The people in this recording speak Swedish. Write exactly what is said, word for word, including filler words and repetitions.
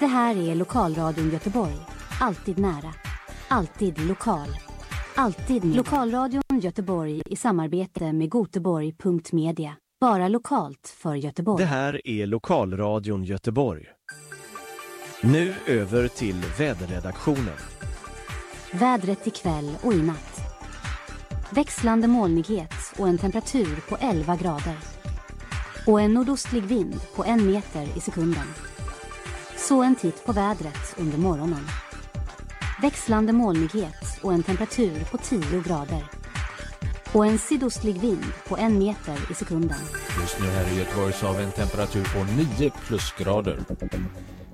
Det här är Lokalradion Göteborg. Alltid nära. Alltid lokal. Alltid med. Lokalradion Göteborg i samarbete med Göteborg punkt media. Bara lokalt för Göteborg. Det här är Lokalradion Göteborg. Nu över till väderredaktionen. Vädret ikväll och i natt. Växlande molnighet och en temperatur på elva grader. Och en nordostlig vind på en meter i sekunden. Så en titt på vädret under morgonen. Växlande molnighet och en temperatur på tio grader. Och en sydostlig vind på en meter i sekunden. Just nu här i Göteborg så har vi en temperatur på nio plusgrader.